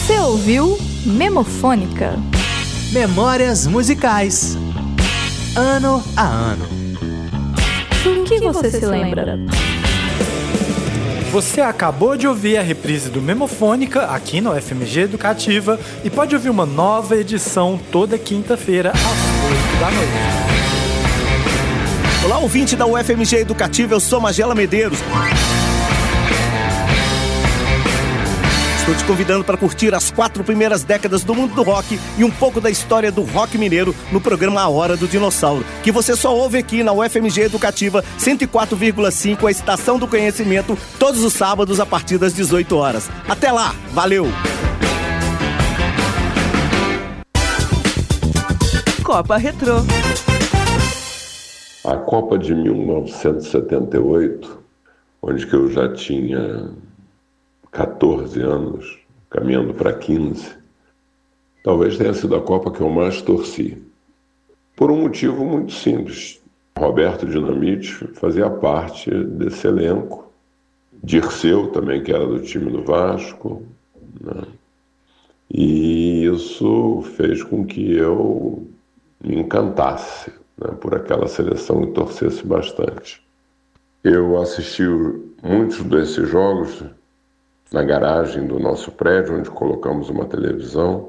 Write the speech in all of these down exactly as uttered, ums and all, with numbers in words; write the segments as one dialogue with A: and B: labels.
A: Você ouviu Memofônica.
B: Memórias musicais. Ano a ano.
A: Do que você se lembra?
C: Você acabou de ouvir a reprise do Memofônica aqui no F M G Educativa e pode ouvir uma nova edição toda quinta-feira às oito da noite.
D: Olá, ouvinte da U F M G Educativa, eu sou Magela Medeiros. Estou te convidando para curtir as quatro primeiras décadas do mundo do rock e um pouco da história do rock mineiro no programa A Hora do Dinossauro, que você só ouve aqui na U F M G Educativa cento e quatro vírgula cinco, a Estação do Conhecimento, todos os sábados a partir das dezoito horas. Até lá, valeu!
E: Copa Retrô.
F: A Copa de mil novecentos e setenta e oito, onde que eu já tinha catorze anos, caminhando para quinze, talvez tenha sido a Copa que eu mais torci. Por um motivo muito simples. Roberto Dinamite fazia parte desse elenco. Dirceu também, que era do time do Vasco, né? E isso fez com que eu me encantasse, né, por aquela seleção e torcesse bastante. Eu assisti muitos desses jogos na garagem do nosso prédio, onde colocamos uma televisão,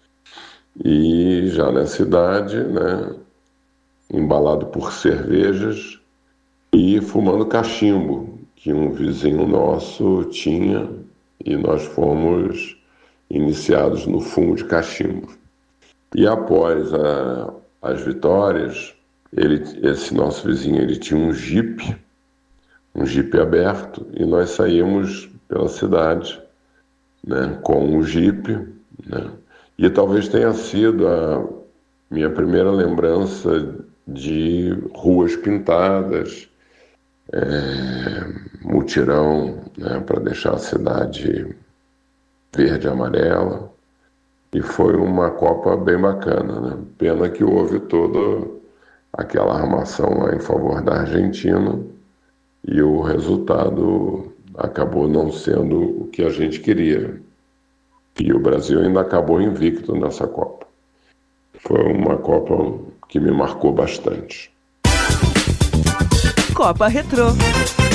F: e já na cidade, né, embalado por cervejas e fumando cachimbo, que um vizinho nosso tinha, e nós fomos iniciados no fumo de cachimbo. E após a, as vitórias, ele, esse nosso vizinho ele tinha um jipe, um jipe aberto, e nós saímos pela cidade, né, com o jipe, né, e talvez tenha sido a minha primeira lembrança de ruas pintadas, é, mutirão, né, para deixar a cidade verde e amarela, e foi uma Copa bem bacana, né? Pena que houve toda aquela armação lá em favor da Argentina e o resultado acabou não sendo o que a gente queria. E o Brasil ainda acabou invicto nessa Copa. Foi uma Copa que me marcou bastante.
E: Copa Retrô.